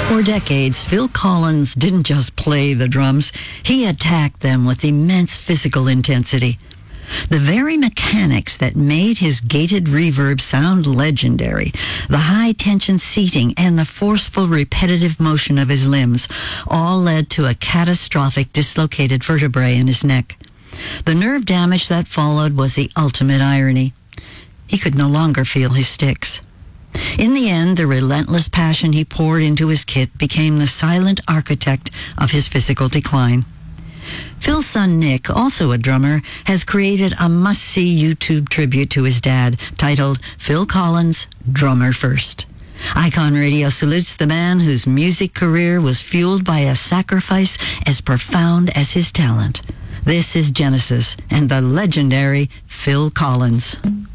For decades, Phil Collins didn't just play the drums, he attacked them with immense physical intensity. The very mechanics that made his gated reverb sound legendary, the high-tension seating and the forceful repetitive motion of his limbs, all led to a catastrophic dislocated vertebrae in his neck. The nerve damage that followed was the ultimate irony. He could no longer feel his sticks. In the end, the relentless passion he poured into his kit became the silent architect of his physical decline. Phil's son Nick, also a drummer, has created a must-see YouTube tribute to his dad titled Phil Collins, Drummer First. Icon Radio salutes the man whose music career was fueled by a sacrifice as profound as his talent. This is Genesis and the legendary Phil Collins.